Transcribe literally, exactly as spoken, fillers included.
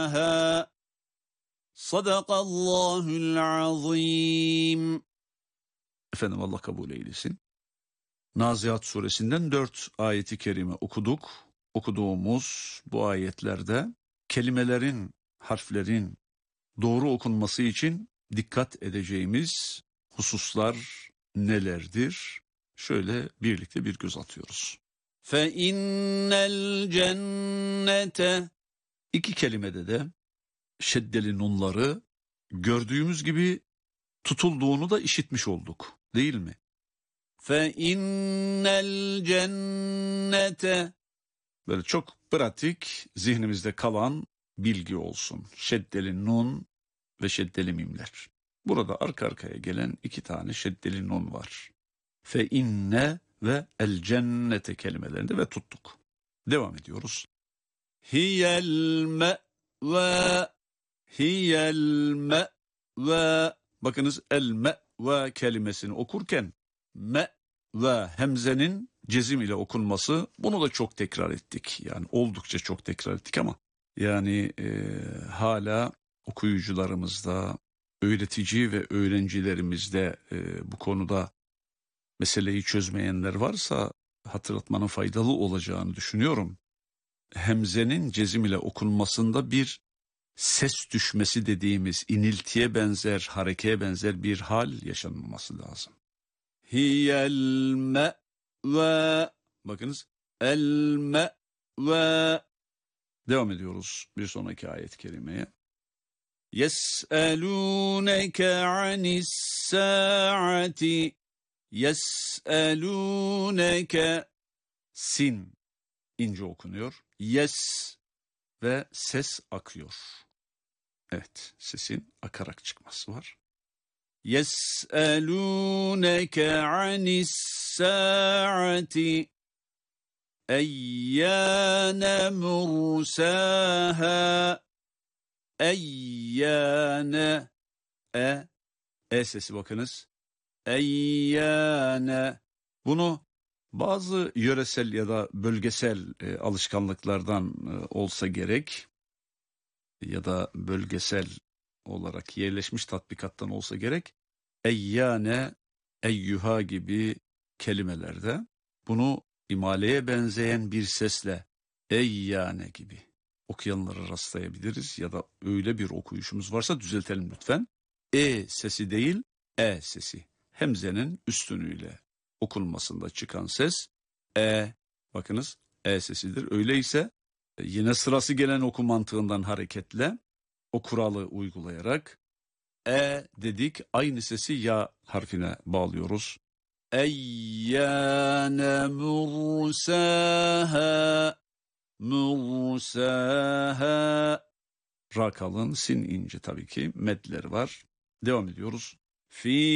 Sadakallahul azim. Efendim Allah kabul eylesin. Nazihat suresinden dört ayeti kerime okuduk. Okuduğumuz bu ayetlerde kelimelerin, harflerin doğru okunması için dikkat edeceğimiz hususlar nelerdir? Şöyle birlikte bir göz atıyoruz. Fe innel cennete. İki kelimede de şeddeli nunları gördüğümüz gibi tutulduğunu da işitmiş olduk, değil mi? Fe innel cennete. Böyle çok pratik, zihnimizde kalan bilgi olsun. Şeddeli nun ve şeddeli mimler. Burada arka arkaya gelen iki tane şeddeli nun var. Fe inne ve el cennete kelimelerinde ve tuttuk. Devam ediyoruz. Hiyel me've. Hiyel me've. Bakınız el me've kelimesini okurken me've hemzenin cezim ile okunması, bunu da çok tekrar ettik. Yani oldukça çok tekrar ettik ama yani e, hala okuyucularımızda, öğretici ve öğrencilerimizde e, bu konuda meseleyi çözmeyenler varsa hatırlatmanın faydalı olacağını düşünüyorum. Hemzenin cezim ile okunmasında bir ses düşmesi dediğimiz iniltiye benzer, harekeye benzer bir hal yaşanmaması lazım. Hiyel me've. Bakınız. El me've. Devam ediyoruz bir sonraki ayet-i kerimeye. Yes'elûneke anis sa'ati. Yes'elûneke. Sin ince okunuyor. Yes ve ses akıyor. Evet, sesin akarak çıkması var. Yes'elûneke anis sa'ati. Eyyâne mursâhâ. Eyyâne. E, e sesi bakınız. Eyyâne. Bunu bazı yöresel ya da bölgesel e, alışkanlıklardan e, olsa gerek ya da bölgesel olarak yerleşmiş tatbikattan olsa gerek, eyyâne, eyyuha gibi kelimelerde bunu imaleye benzeyen bir sesle eyyâne gibi okuyanlara rastlayabiliriz ya da öyle bir okuyuşumuz varsa düzeltelim lütfen. E sesi değil, e sesi. Hemzenin üstünüyle okunmasında çıkan ses e, bakınız e sesidir. Öyleyse yine sırası gelen oku mantığından hareketle o kuralı uygulayarak e dedik, aynı sesi ya harfine bağlıyoruz. Eyyâne mursâhâ. Mursâhâ. Ra kalın, sin ince tabii ki medleri var. Devam ediyoruz. Fi